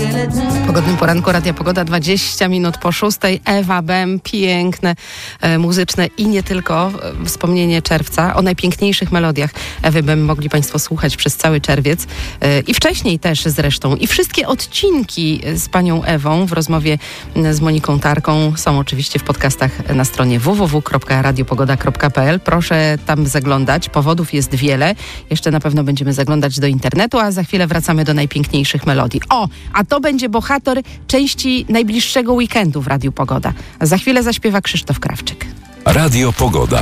W pogodnym poranku Radia Pogoda, 20 minut po 6:00. Ewa Bem, piękne, muzyczne i nie tylko wspomnienie czerwca. O najpiękniejszych melodiach Ewy Bem mogli Państwo słuchać przez cały czerwiec i wcześniej też zresztą. I wszystkie odcinki z panią Ewą w rozmowie z Moniką Tarką są oczywiście w podcastach na stronie www.radiopogoda.pl. Proszę tam zaglądać. Powodów jest wiele. Jeszcze na pewno będziemy zaglądać do internetu, a za chwilę wracamy do najpiękniejszych melodii. A to będzie bohater części najbliższego weekendu w Radiu Pogoda. Za chwilę zaśpiewa Krzysztof Krawczyk. Radio Pogoda.